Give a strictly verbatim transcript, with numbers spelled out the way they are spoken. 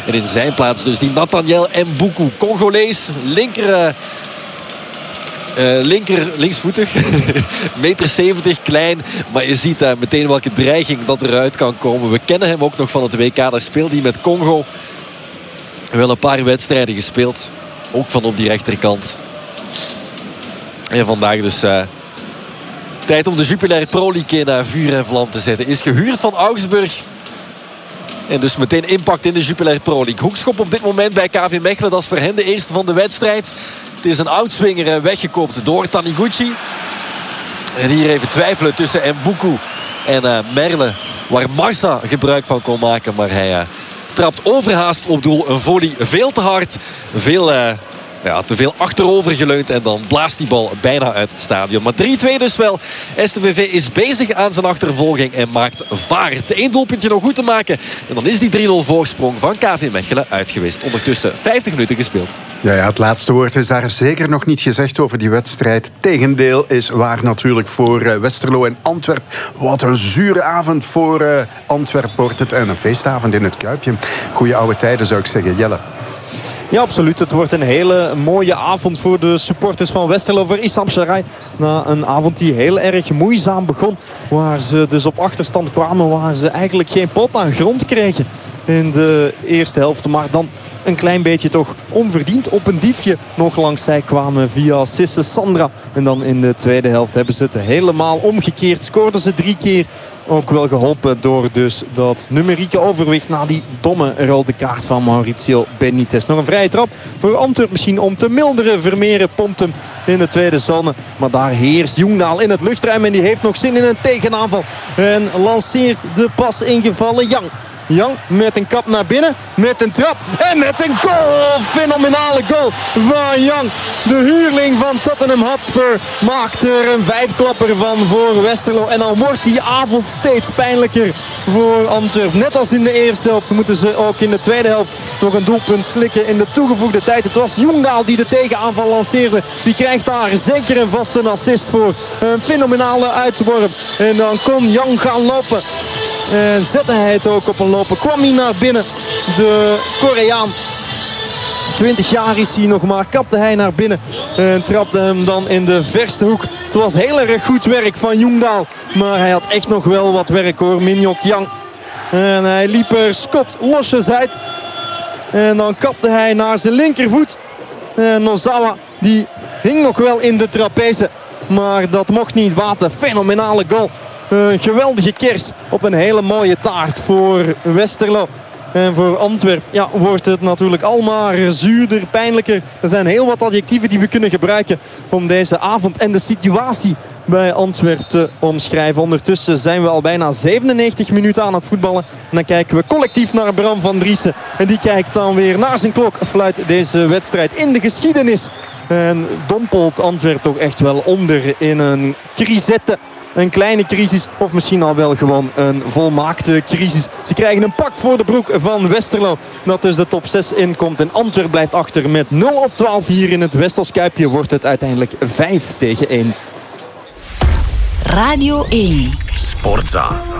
En in zijn plaats dus die Nathaniel Mbuku. Congolees, linker... Uh, Uh, linker, linksvoetig, meter zeventig, klein. Maar je ziet uh, meteen welke dreiging dat eruit kan komen. We kennen hem ook nog van het W K. Daar speelt hij met Congo. Wel een paar wedstrijden gespeeld. Ook van op die rechterkant. En vandaag dus uh, tijd om de Jupiler Pro League in uh, vuur en vlam te zetten. Is gehuurd van Augsburg. En dus meteen impact in de Jupiler Pro League. Hoekschop op dit moment bij K V Mechelen. Dat is voor hen de eerste van de wedstrijd. Het is een oudswinger weggekoopt door Taniguchi. En hier even twijfelen tussen Mbuku en uh, Merle. Waar Marsa gebruik van kon maken. Maar hij uh, trapt overhaast op doel. Een volley veel te hard. Veel... Uh, Ja, te veel achterover geleund en dan blaast die bal bijna uit het stadion. Maar drie twee dus wel. S T V V is bezig aan zijn achtervolging en maakt vaart. Eén doelpuntje nog goed te maken. En dan is die drie nul voorsprong van K V Mechelen uitgewist. Ondertussen vijftig minuten gespeeld. Ja, ja, het laatste woord is daar zeker nog niet gezegd over die wedstrijd. Tegendeel is waar natuurlijk voor uh, Westerlo en Antwerp. Wat een zure avond voor uh, Antwerp wordt het. En een feestavond in het Kuipje. Goeie oude tijden zou ik zeggen. Jelle. Ja, absoluut. Het wordt een hele mooie avond voor de supporters van Westerlo. Voor Issam Sharai. Na een avond die heel erg moeizaam begon. Waar ze dus op achterstand kwamen. Waar ze eigenlijk geen pot aan grond kregen in de eerste helft. Maar dan een klein beetje toch onverdiend op een diefje nog langs zij kwamen via Sisse Sandra. En dan in de tweede helft hebben ze het helemaal omgekeerd. Scoorden ze drie keer. Ook wel geholpen door dus dat numerieke overwicht na die domme rode kaart van Mauricio Benitez. Nog een vrije trap voor Antwerp misschien om te milderen. Vermeeren pompt hem in de tweede zone. Maar daar heerst Jongdaal in het luchtruim en die heeft nog zin in een tegenaanval. En lanceert de pas ingevallen Yang. Yang met een kap naar binnen, met een trap en met een goal. Fenomenale goal van Yang. De huurling van Tottenham Hotspur maakt er een vijfklapper van voor Westerlo. En dan wordt die avond steeds pijnlijker voor Antwerpen. Net als in de eerste helft moeten ze ook in de tweede helft nog een doelpunt slikken in de toegevoegde tijd. Het was Jongdaal die de tegenaanval lanceerde. Die krijgt daar zeker en vast een assist voor. Een fenomenale uitworp. En dan kon Yang gaan lopen. En zette hij het ook op een lopen. Kwam hij naar binnen. De Koreaan. twintig jaar is hij nog maar. Kapte hij naar binnen. En trapte hem dan in de verste hoek. Het was heel erg goed werk van Jongdaal. Maar hij had echt nog wel wat werk hoor. Minhyuk Yang. En hij liep er Scott losjes uit. En dan kapte hij naar zijn linkervoet. En Nozawa die hing nog wel in de trapeze. Maar dat mocht niet baten. Fenomenale goal. Een geweldige kers op een hele mooie taart voor Westerlo. En voor Antwerpen ja, wordt het natuurlijk al maar zuurder, pijnlijker. Er zijn heel wat adjectieven die we kunnen gebruiken om deze avond en de situatie bij Antwerpen te omschrijven. Ondertussen zijn we al bijna zevenennegentig minuten aan het voetballen. En dan kijken we collectief naar Bram van Driessen. En die kijkt dan weer naar zijn klok. Fluit deze wedstrijd in de geschiedenis. En dompelt Antwerpen toch echt wel onder in een crisette. Een kleine crisis of misschien al wel gewoon een volmaakte crisis. Ze krijgen een pak voor de broek van Westerlo. Dat dus de top zes inkomt. En Antwerpen blijft achter met nul op twaalf hier in het Westels Kuipje. Wordt het uiteindelijk vijf tegen één. Radio één. Sportza.